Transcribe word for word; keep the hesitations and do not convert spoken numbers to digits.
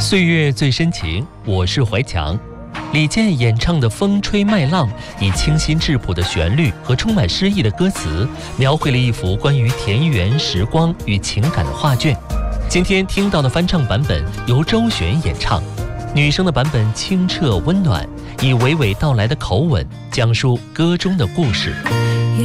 岁月最深情，我是怀强。李健演唱的《风吹麦浪》，以清新质朴的旋律和充满诗意的歌词，描绘了一幅关于田园时光与情感的画卷。今天听到的翻唱版本由周璇演唱，女生的版本清澈温暖，以娓娓道来的口吻讲述歌中的故事。